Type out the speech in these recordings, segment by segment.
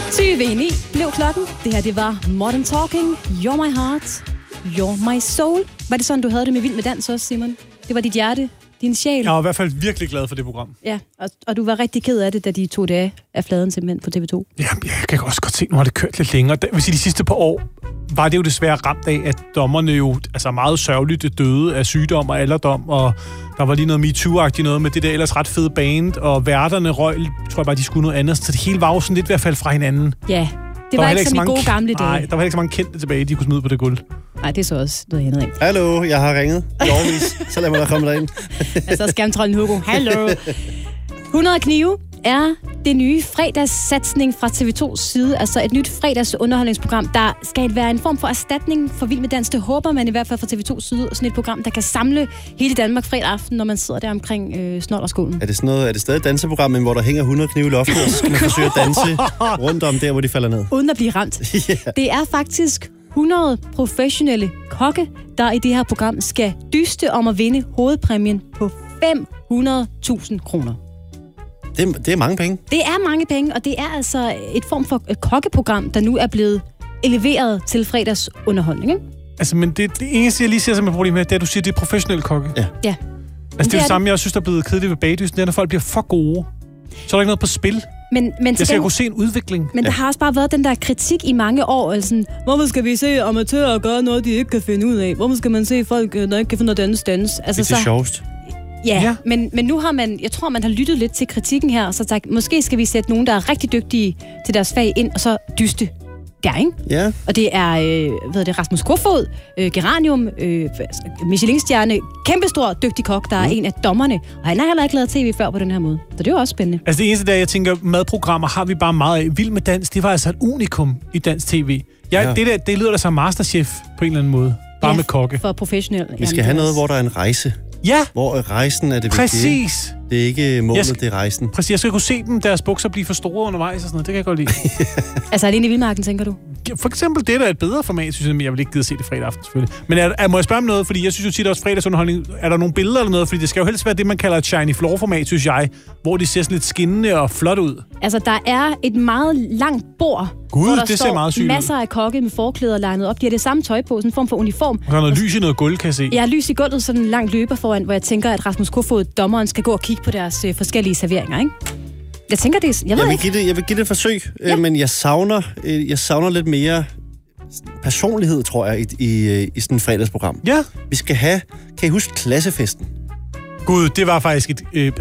20:09 blev klokken. Det her, det var Modern Talking, You're My Heart, You're My Soul. Var det sådan, du havde det med Vild med Dans også, Simon? Det var dit hjerte, din sjæl. Jeg var i hvert fald virkelig glad for det program. Ja, og du var rigtig ked af det, da de tog det af fladen simpelthen på TV2. Ja, jeg kan også godt se, nu har det kørt lidt længere. Hvis i de sidste par år var det jo desværre ramt af, at dommerne jo meget sørgeligt døde af sygdom og alderdom, og der var lige noget MeToo-agtigt noget med det der ellers ret fede band, og værterne røg, tror jeg bare, de skulle noget andet. Så det hele var jo sådan lidt ved at falde fra hinanden. Ja, det var ikke som i gode gamle dage. Nej, der var heller ikke så mange kendte tilbage, de kunne smide på det gulv. Nej, det er så også noget andet af. Hallo, jeg har ringet i årvis. Så lad mig da komme derind. Altså skærmtrollen Hugo. Hallo. 100 knive er det nye fredagssatsning fra TV2's side. Altså et nyt fredagsunderholdningsprogram, der skal være en form for erstatning for Vild med Dans. Det håber man i hvert fald fra TV2's side. Sådan et program, der kan samle hele Danmark fredag aften, når man sidder der omkring Snollerskolen. Er det stadig et danseprogram, hvor der hænger 100 knive i loftet, og så skal man forsøge at danse rundt om der, hvor de falder ned? Uden at blive ramt. Yeah. Det er faktisk 100 professionelle kokke, der i det her program skal dyste om at vinde hovedpræmien på 500.000 kroner. Det er mange penge. Det er mange penge, og det er altså et form for kokkeprogram, der nu er blevet eleveret til fredagsunderholdning, ikke? Altså, men det eneste, jeg lige ser som et problem med, det er, at du siger, det er professionelle kokke. Ja. Altså, det er det samme, jeg synes, der er blevet kedeligt ved bagdysten, det er, når folk bliver for gode. Så er der ikke noget på spil. Men jeg skal kunne se en udvikling. Men der har også bare været den der kritik i mange år. Altså, hvorfor skal vi se amatører gøre noget, de ikke kan finde ud af? Hvorfor skal man se folk, der ikke kan finde noget dans? Altså, det er sjovest. Ja, men nu har man, jeg tror, man har lyttet lidt til kritikken her, og så sagt, måske skal vi sætte nogen, der er rigtig dygtige til deres fag ind, og så dyste der, ikke? Ja. Og det er, Rasmus Kofod, Geranium, Michelin-stjerne, kæmpestor dygtig kok, der er en af dommerne, og han har heller ikke lavet tv før på den her måde. Så det er jo også spændende. Altså det eneste der, jeg tænker, madprogrammer har vi bare meget af. Vild med Dans, det var altså et unikum i dansk tv. Det lyder da som Masterchef på en eller anden måde. Bare med kokke. For professionel. Vi skal have noget, hvor der er en rejse. Ja! Hvor rejsen er det vigtige. Præcis! Det er ikke målet, det er rejsen. Præcis, jeg skal kunne se dem, deres bukser blive for store undervejs og sådan noget. Det kan jeg godt lide. Altså er det inde i vildmarken, tænker du? For eksempel det, der er et bedre format, synes jeg, men jeg vil ikke gide at se det fredag aften, selvfølgelig. Men må jeg spørge om noget? Fordi jeg synes jo tit også fredagsunderholdning, er der nogle billeder eller noget? Fordi det skal jo helst være det, man kalder et shiny floor-format, synes jeg, hvor de ser sådan lidt skinnende og flot ud. Altså, der er et meget langt bord, Gud, hvor der det står ser meget sygt masser af kokke med forklæder legnet op. De har det samme tøj på, sådan en form for uniform. Og der er noget lys i noget gulv, kan jeg se. Ja, lys i gulvet, sådan en lang løber foran, hvor jeg tænker, at Rasmus Kofod, dommeren, skal gå og kigge på deres forskellige serveringer, ikke? Jeg tænker, det er... Jeg vil give det et forsøg, men jeg savner lidt mere personlighed, tror jeg, i sådan et fredagsprogram. Ja. Vi skal have... Kan I huske Klassefesten? Gud, det var faktisk et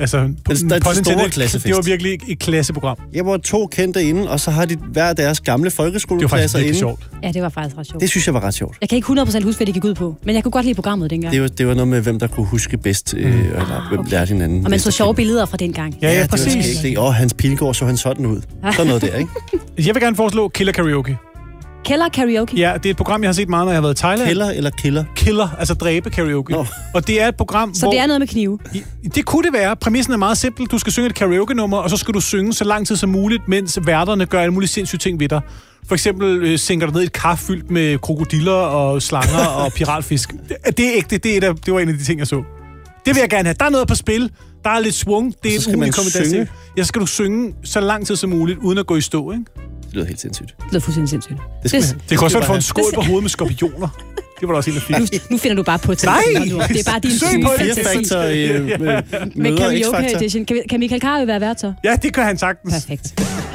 store klassefest. Det var virkelig et klasseprogram. Jeg var 2 kendte inde, og så har de hver deres gamle folkeskoleklasser inde. Det var faktisk sjovt. Ja, det var faktisk ret sjovt. Det synes jeg var ret sjovt. Jeg kan ikke 100% huske, hvad det gik ud på, men jeg kunne godt lide programmet dengang. Det var noget med, hvem der kunne huske bedst, eller hvem lærte hinanden. Og man så sjove billeder fra dengang. Ja, præcis. Hans Pilgaard så han sådan ud. Sådan noget der, ikke? Jeg vil gerne foreslå Killer Karaoke. Killer Karaoke? Ja, det er et program, jeg har set meget, når jeg har været i Thailand. Killer eller killer? Killer, altså dræbe karaoke. Oh. Og det er et program, så det er noget med knive? Det kunne det være. Præmissen er meget simpel. Du skal synge et karaoke-nummer, og så skal du synge så lang tid som muligt, mens værterne gør alle mulige sindssyge ting ved dig. For eksempel sænker du ned i et kar fyldt med krokodiller og slanger og piratfisk. Det er ægte. Det var en af de ting, jeg så. Det vil jeg gerne have. Der er noget på spil. Der er lidt svung. Det er et unikum i dansk. Ja, så skal du synge så lang tid som muligt, uden at gå i stå, ikke? Det lyder helt sindssygt. Det lyder fuldstændig sindssygt. Det kan også være, at få en skål på hovedet med skorpioner. Det var da også helt fint. Nu finder du bare på til. Nej! Det er bare din syge fantasi. Med karaoke edition. Kan Michael Carøe være vært så? Ja, det gør han sagtens. Perfekt.